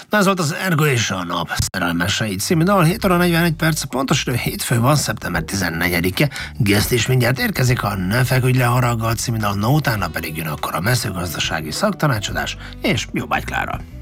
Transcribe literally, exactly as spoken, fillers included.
Na ez volt az Ergo és a nap szerelmesei című dal, hét óra negyvenegy perc, pontos idő, hétfő van, szeptember tizennegyedike. Geszt is mindjárt érkezik, a Ne feküdj le haraggal című dal, na utána pedig jön akkor a mezőgazdasági szaktanácsadás, és Jobbágy Klára.